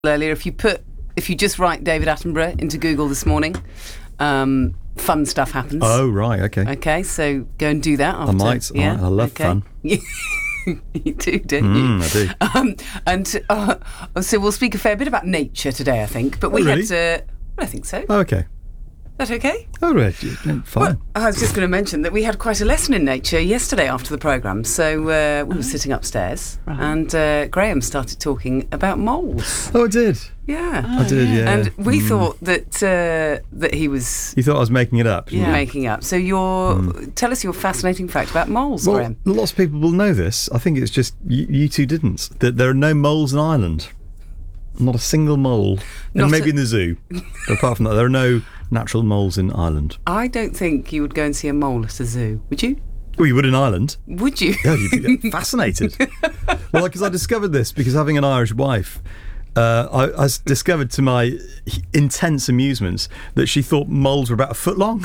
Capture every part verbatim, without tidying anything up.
earlier. If you put, if you just write David Attenborough into Google this morning, um, fun stuff happens. Oh, right, okay. Okay, so go and do that. After, I might. Yeah, I, I love okay. fun. You do, don't Mm, you? I do. Um, and uh, so we'll speak a fair bit about nature today, I think. But we Oh, really? had. Uh, well, I think so. Oh, okay. Is that okay? Oh, right. Yeah, fine. Well, I was just going to mention that we had quite a lesson in nature yesterday after the programme. So uh, we were sitting upstairs, Right. and uh, Graham started talking about moles. Oh, I did. Yeah, I did, yeah. and we Mm. thought that uh, that he was You thought I was making it up, didn't you? making up. So your tell us your fascinating fact about moles, Well, Graham. lots of people will know this. I think it's just you, you two didn't. That there are no moles in Ireland. Not a single mole. Not and maybe a- in the zoo. But apart from that, there are no natural moles in Ireland. I don't think you would go and see a mole at a zoo, would you? Well, you would in Ireland. Would you? Yeah, you'd be fascinated. Well, because I discovered this because having an Irish wife, uh, I, I s- discovered to my intense amusement that she thought moles were about a foot long.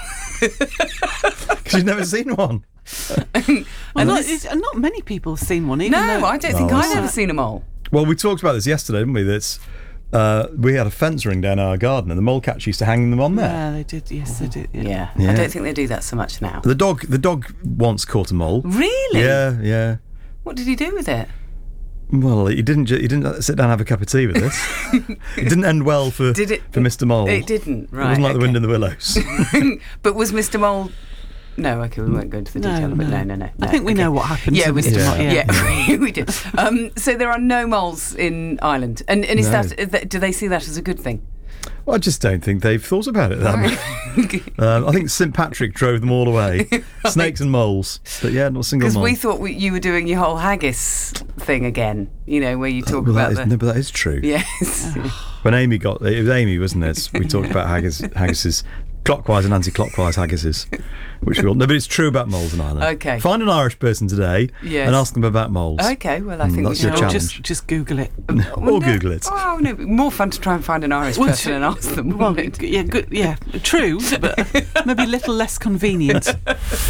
Because she'd never seen one. and Well, not, this- it's- and not many people have seen one. Even no, though, I don't think Oh, I I've see. ever seen a mole. Well, we talked about this yesterday, didn't we? That's uh, we had a fence ring down our garden, and the mole catcher used to hang them on there. Yeah, they did. Yes, they did. Yeah. Yeah. Yeah. I don't think they do that so much now. The dog, the dog once caught a mole. Really? Yeah, yeah. What did he do with it? Well, he didn't. Ju- he didn't sit down and have a cup of tea with us. It didn't end well for Did it? for Mister Mole. It didn't. Right. It wasn't like the okay. wind in the willows. But was Mister Mole? No, okay, we won't go into the No, detail of it. no. No, no, no. I no, think we okay. know what happened Yeah, to we Mister did. Mole, Yeah, yeah. we did. Um, so there are no moles in Ireland, and and is No. that, is that do they see that as a good thing? Well, I just don't think they've thought about it that much. Um, I think Saint Patrick drove them all away. Snakes and moles. But yeah, not a single Because mole. we thought we, you were doing your whole haggis thing again. You know, where you talk well, about that is, the no, but that is true. yes. When Amy got it was Amy, wasn't it? We talked about haggis, haggises, clockwise and anti-clockwise haggises, which we all. No, but it's true about moles in Ireland. Okay. Find an Irish person today Yes. and ask them about moles. Okay, well, I Mm, think that's we your should Or all challenge. just, just Google it. Or Google it. Oh no, more fun to try and find an Irish Well, person t- and ask them. Well, wouldn't it? yeah, good, yeah, true, but maybe a little less convenient. The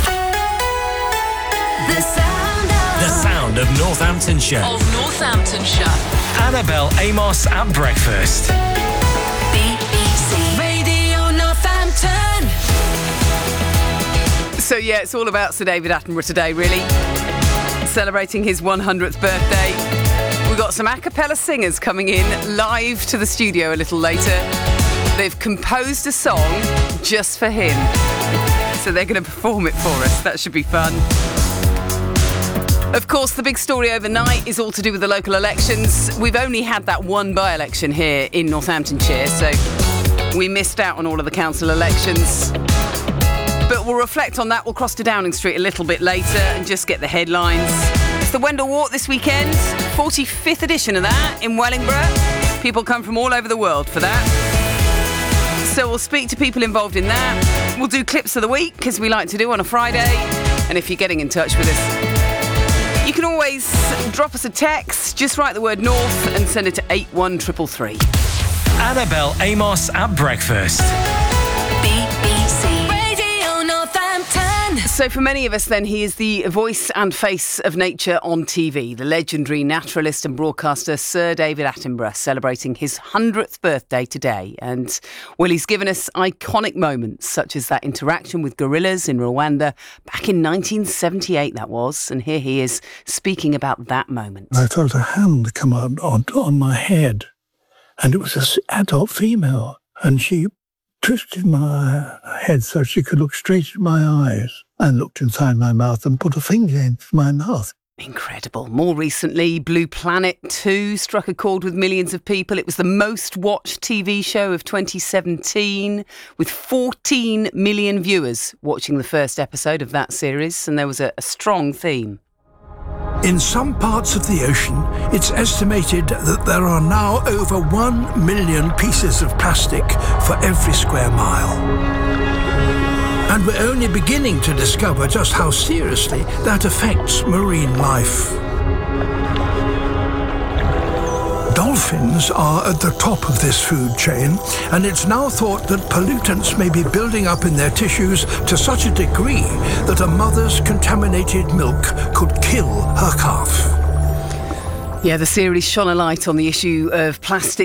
sound of, The sound of Northamptonshire. of Northamptonshire. Annabelle Amos at breakfast. B B C Radio Northampton. So yeah, it's all about Sir David Attenborough today, really. Celebrating his one hundredth birthday. We've got some a cappella singers coming in live to the studio a little later. They've composed a song just for him. So they're going to perform it for us. That should be fun. Of course, the big story overnight is all to do with the local elections. We've only had that one by-election here in Northamptonshire, so we missed out on all of the council elections. But we'll reflect on that. We'll cross to Downing Street a little bit later and just get the headlines. It's the Wendell Walk this weekend, forty-fifth edition of that in Wellingborough. People come from all over the world for that. So we'll speak to people involved in that. We'll do clips of the week, as we like to do on a Friday. And if you're getting in touch with us, you can always drop us a text. Just write the word North and send it to eight one three three three. Annabelle Amos at breakfast. B B C Radio Northampton. So for many of us then, he is the voice and face of nature on T V. The legendary naturalist and broadcaster Sir David Attenborough, celebrating his hundredth birthday today. And, well, he's given us iconic moments, such as that interaction with gorillas in Rwanda back in nineteen seventy-eight, that was. And here he is speaking about that moment. I felt a hand come on, on, on my head, and it was an adult female, and she twisted my head so she could look straight in my eyes, and looked inside my mouth and put a finger into my mouth. Incredible. More recently, Blue Planet two struck a chord with millions of people. It was the most watched T V show of twenty seventeen, with fourteen million viewers watching the first episode of that series, and there was a, a strong theme. In some parts of the ocean, it's estimated that there are now over one million pieces of plastic for every square mile. And we're only beginning to discover just how seriously that affects marine life. Dolphins are at the top of this food chain, and it's now thought that pollutants may be building up in their tissues to such a degree that a mother's contaminated milk could kill her calf. Yeah, the series shone a light on the issue of plastic